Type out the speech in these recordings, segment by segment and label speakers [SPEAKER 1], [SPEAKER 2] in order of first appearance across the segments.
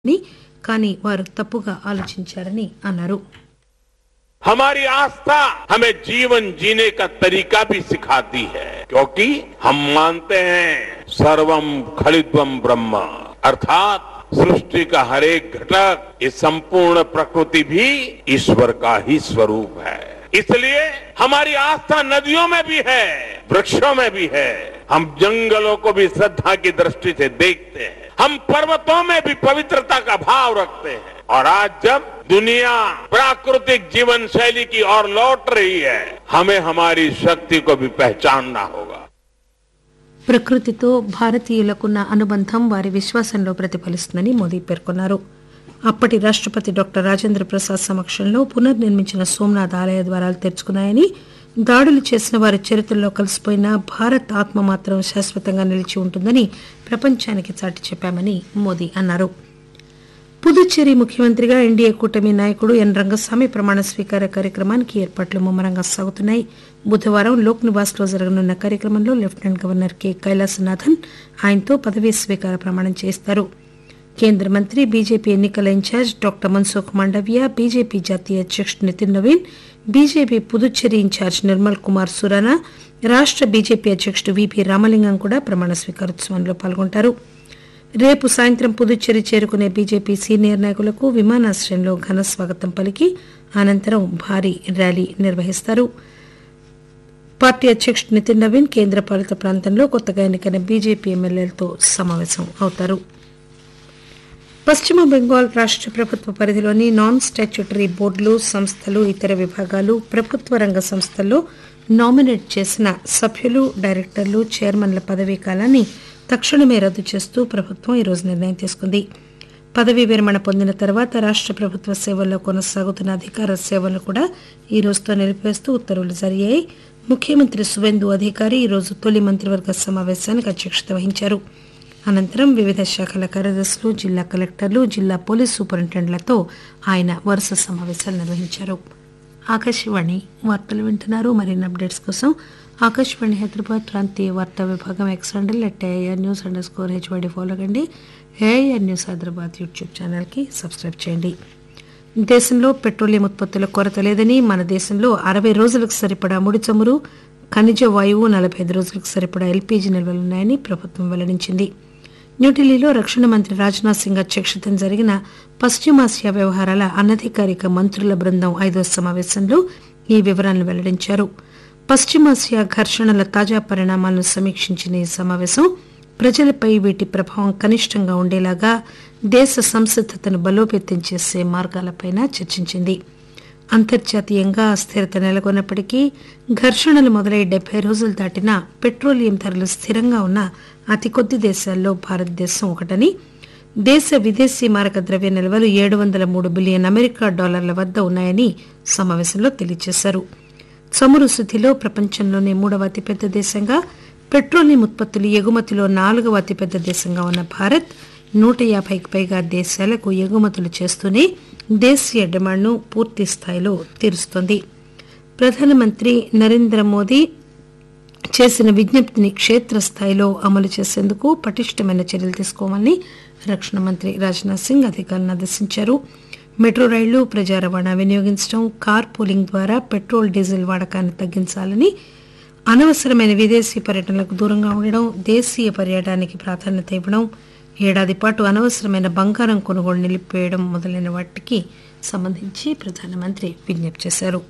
[SPEAKER 1] కానీ వారు తప్పుగా ఆలోచించారని అన్నారు.
[SPEAKER 2] हमारी आस्था हमें जीवन जीने का तरीका भी सिखाती है, क्योंकि हम मानते हैं सर्वम खलित्वम ब्रह्म, अर्थात सृष्टि का हर एक घटक, इस संपूर्ण प्रकृति भी ईश्वर का ही स्वरूप है. इसलिए हमारी आस्था नदियों में भी है, वृक्षों में भी है. हम जंगलों को भी श्रद्धा की दृष्टि से देखते हैं. हम पर्वतों में भी पवित्रता का भाव रखते हैं. और आज जब दुनिया प्राकृतिक जीवन शैली की ओर लौट रही है, हमें हमारी शक्ति को भी पहचानना होगा.
[SPEAKER 1] ప్రకృతితో భారతీయులకున్న అనుబంధం వారి విశ్వాసంలో ప్రతిఫలిస్తుందని మోదీ పేర్కొన్నారు. అప్పటి రాష్టపతి డాక్టర్ రాజేంద్ర ప్రసాద్ సమక్షంలో పునర్నిర్మించిన సోమనాథ్ ఆలయ ద్వారాలు తెరుచుకున్నాయని, దాడులు చేసిన వారి చరిత్రలో కలిసిపోయిన భారత్ ఆత్మ మాత్రం శాశ్వతంగా నిలిచి ఉంటుందని ప్రపంచానికి చాటి చెప్పామని మోదీ అన్నారు. పుదుచ్చేరి ముఖ్యమంత్రిగా ఎన్డీఏ కూటమి నాయకుడు ఎన్ రంగస్వామి ప్రమాణ స్వీకార కార్యక్రమానికి ఏర్పాట్లు ముమ్మరంగా సాగుతున్నాయి. బుధవారం లోక్ నివాస్ లో జరగనున్న కార్యక్రమంలో లెఫ్టినెంట్ గవర్నర్ కె కైలాసనాథన్ ఆయనతో పదవీ స్వీకార ప్రమాణం చేస్తారు. కేంద్ర మంత్రి, బీజేపీ ఎన్నికల incharge doctor Mansukh Mandaviya, BJP జాతీయ అధ్యకుడు నితిన్ నవీన్, బీజేపీ పుదుచ్చేరి ఇన్ఛార్జ్ నిర్మల్ కుమార్ సురానా, రాష్ట బీజేపీ అధ్యకుడు వీపీ రామలింగం కూడా ప్రమాణ స్వీకారోత్సవంలో పాల్గొంటారు. రేపు సాయంత్రం పుదుచ్చేరి చేరుకునే బీజేపీ సీనియర్ నాయకులకు విమానాశ్రయంలో ఘన స్వాగతం పలికి అనంతరం భారీ ర్యాలీ నిర్వహిస్తారు. పార్టీ అధ్యకుడు నితిన్ నవీన్ కేంద్ర పాలిత ప్రాంతంలో కొత్తగా ఎన్నికైన బీజేపీ ఎమ్మెల్యేలతో సమావేశం అవుతారు. పశ్చిమ బెంగాల్ రాష్ట ప్రభుత్వ పరిధిలోని నాన్ స్టాట్యూటరీ బోర్డులు, సంస్థలు, ఇతర విభాగాలు, ప్రభుత్వ రంగ సంస్థల్లో నామినేట్ చేసిన సభ్యులు, డైరెక్టర్లు, చైర్మన్ల పదవీ కాలాన్ని తక్షణమే రద్దు చేస్తూ ప్రభుత్వం ఈరోజు నిర్ణయం తీసుకుంది. పదవీ విరమణ పొందిన తర్వాత రాష్ట ప్రభుత్వ సేవల్లో కొనసాగుతున్న అధికార సేవలను కూడా ఈ రోజుతో నిలిపివేస్తూ ఉత్తర్వులు జారీ అయ్యాయి. ముఖ్యమంత్రి సువేందు అధికారి ఈరోజు తొలి మంత్రివర్గ సమావేశానికి అధ్యక్షత వహించారు. అనంతరం వివిధ శాఖల కార్యదర్శులు, జిల్లా కలెక్టర్లు, జిల్లా పోలీస్ సూపరింటెండెంట్లతో ఆయన వరుస సమావేశాలు నిర్వహించారు. ఆకాశవాణి వార్తలు వింటున్నారు. మరిన్ని అప్డేట్స్ కోసం ఆకాశవాణి హైదరాబాద్ ప్రాంతీయ వార్తా విభాగం ఎక్స్ హ్యాండిల్ @AIR_HYD ఫాలో కండి. AIR న్యూస్ హైదరాబాద్ యూట్యూబ్ ఛానల్కి సబ్స్క్రైబ్ చేయండి. దేశంలో పెట్రోలియం ఉత్పత్తుల కొరత లేదని, మన దేశంలో 60 రోజులకు సరిపడా ముడి చమురు, ఖనిజ వాయువు, 45 రోజులకు సరిపడా ఎల్పీజీ నిల్వలున్నాయని ప్రభుత్వం వెల్లడించింది. న్యూఢిల్లీలో రక్షణ మంత్రి రాజ్నాథ్ సింగ్ అధ్యక్షతన జరిగిన పశ్చిమాసియా వ్యవహారాల అనధికారిక మంత్రుల బృందం 5వ సమావేశంలో ఈ వివరాలను వెల్లడించారు. పశ్చిమాసియా ఘర్షణల తాజా పరిణామాలను సమీక్షించిన ఈ సమావేశం ప్రజలపై వీటి ప్రభావం కనిష్టంగా ఉండేలాగా దేశ సంసిద్దతను బలోపేతం చేసే మార్గాలపై చర్చించింది. అంతర్జాతీయంగా అస్థిరత నెలకొన్నప్పటికీ ఘర్షణలు మొదలై 70 రోజులు దాటినా పెట్రోలియం ధరలు స్థిరంగా ఉన్న అతి కొద్ది దేశాల్లో భారతదేశం ఒకటని, దేశ విదేశీ మారక ద్రవ్య నిల్వలు $703 బిలియన్ అమెరికా డాలర్ల వద్ద ఉన్నాయని సమావేశంలో తెలియజేశారు. చమురు శుద్దిలో ప్రపంచంలోనే 3వ అతిపెద్ద దేశంగా, పెట్రోలియం ఉత్పత్తులు ఎగుమతిలో 4వ అతిపెద్ద దేశంగా ఉన్న భారత్ 150కి పైగా దేశాలకు ఎగుమతులు చేస్తూనే దేశీయ డిమాండ్ను పూర్తి స్థాయిలో తీరుస్తోంది. ప్రధానమంత్రి నరేంద్ర మోదీ చేసిన విజ్ఞప్తిని క్షేత్రస్థాయిలో అమలు చేసేందుకు పటిష్టమైన చర్యలు తీసుకోవాలని రక్షణ మంత్రి రాజ్నాథ్ సింగ్ అధికారులను ఆదేశించారు. మెట్రో రైళ్లు, ప్రజా రవాణా వినియోగించడం, కార్ పూలింగ్ ద్వారా పెట్రోల్, డీజిల్ వాడకాన్ని తగ్గించాలని, అనవసరమైన విదేశీ పర్యటనలకు దూరంగా ఉండడం, దేశీయ పర్యాటనానికి ప్రాధాన్యత ఇవ్వడం, ఏడాది పాటు అనవసరమైన బంగారం కొనుగోలు నిలిపివేయడం మొదలైన వాటికి సంబంధించి ప్రధానమంత్రి విజ్ఞప్తి చేశారు.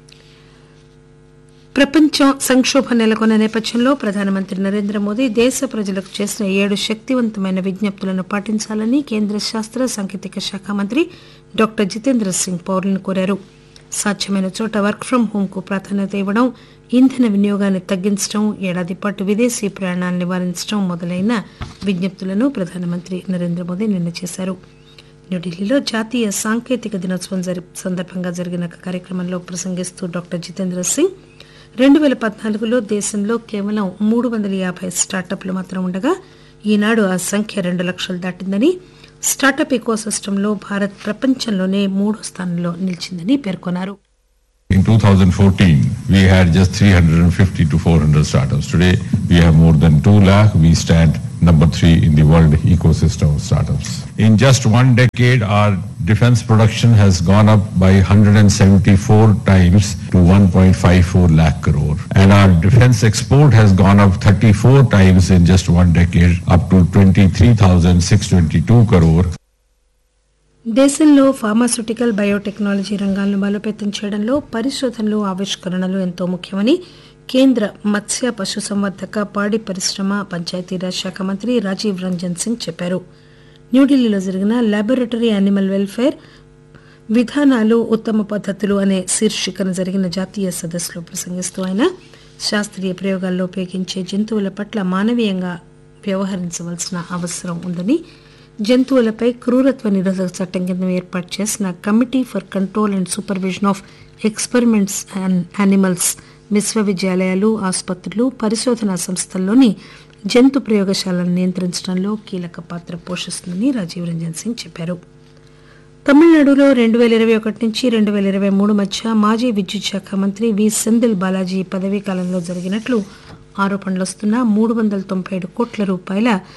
[SPEAKER 1] ప్రపంచం సంక్షోభం నెలకొన్న నేపథ్యంలో ప్రధానమంత్రి నరేంద్ర మోదీ దేశ ప్రజలకు చేసిన 7 శక్తివంతమైన విజ్ఞప్తులను పాటించాలని కేంద్ర శాస్త్ర సాంకేతిక శాఖ మంత్రి డాక్టర్ జితేంద్ర సింగ్ పౌరులను కోరారు. సాధ్యమైన చోట వర్క్ ఫ్రం హోం కు ప్రాధాన్యత ఇవ్వడం, ఇంధన వినియోగాన్ని తగ్గించడం, ఏడాది పాటు విదేశీ ప్రయాణాలను నివారించడం మొదలైన విజ్ఞప్తులను ప్రధానమంత్రి నరేంద్ర మోదీ నిన్న చేశారు. న్యూఢిల్లీలో జాతీయ సాంకేతిక దినోత్సవం సందర్భంగా జరిగిన కార్యక్రమంలో ప్రసంగిస్తూ డాక్టర్ జితేంద్ర సింగ్ 2014లో దేశంలో కేవలం 350 స్టార్టప్లు మాత్రం ఉండగా ఈనాడు ఆ సంఖ్య 2 లక్షలు దాటిందని, స్టార్టప్ ఎకోసిస్టంలో భారత్ ప్రపంచంలోనే 3వ స్థానంలో నిలిచిందని పేర్కొన్నారు.
[SPEAKER 3] In 2014, we had just 350 to 400 startups. Today, we have more than 2 lakh. We stand number 3 in the world ecosystem of startups. In just one decade, our defense production has gone up by 174 times to 1.54 lakh crore. And our defense export has gone up 34 times in just one decade, up to 23,622 crore.
[SPEAKER 1] దేశంలో pharmaceutical biotechnology రంగాలను బలోపేతం చేయడంలో పరిశోధనలు ఆవిష్కరణలు ఎంతో ముఖ్యమని కేంద్ర మత్స్య పశుసంవర్ధక పాడి పరిశ్రమ పంచాయతీరాజ్ శాఖ మంత్రి రాజీవ్ రంజన్ సింగ్ చెప్పారు. న్యూఢిల్లీలో జరిగిన లాబొరేటరీ యానిమల్ వెల్ఫేర్ విధానాలు ఉత్తమ పద్ధతులు అనే శీర్షికన జరిగిన జాతీయ సదస్సులో ప్రసంగిస్తూ ఆయన శాస్త్రీయ ప్రయోగాల్లో ఉపయోగించే జంతువుల పట్ల మానవీయంగా వ్యవహరించవలసిన అవసరం ఉందని, జంతువులపై క్రూరత్వ నిరోధక చట్టం కింద ఏర్పాటు చేసిన committee for control and supervision of experiments and animals విశ్వవిద్యాలయాలు, ఆసుపత్రులు, పరిశోధనా సంస్థల్లోని జంతు ప్రయోగశాలను నియంత్రించడంలో కీలక పాత్ర పోషిస్తుందని రాజీవ్ రంజన్ సింగ్ చెప్పారు. తమిళనాడులో 2021 నుంచి 2023 మధ్య మాజీ విద్యుత్ శాఖ మంత్రి వి సెందిల్ బాలాజీ పదవీ కాలంలో జరిగినట్లు ఆరోపణలు వస్తున్న 397 కోట్ల రూపాయల